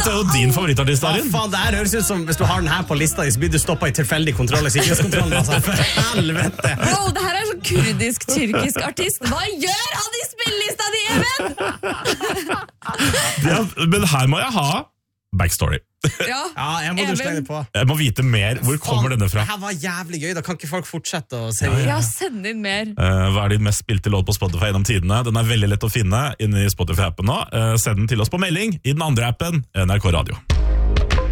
Dette er jo din favorittartist, Arin. Faen, det her høres ut som hvis du har den her på lista, så blir du stoppet i tilfeldig kontroll i sikkerhetskontrollen. Altså, for helvete. Bro, det her er sånn kurdisk-tyrkisk artist. Hva gjør han i spillelista di, Even? Ja, men her må jeg ha backstory. Ja, jeg må du slenge på. Jeg må vite mer. Hvor kommer denne fra? Det her var jævlig gøy, da kan ikke folk fortsette å se. Ja, send inn mer. Hva er din mest spilte låt på Spotify gjennom tidene? Den er veldig lett å finne inne i Spotify-appen nå. Send den til oss på melding i den andre appen, NRK Radio.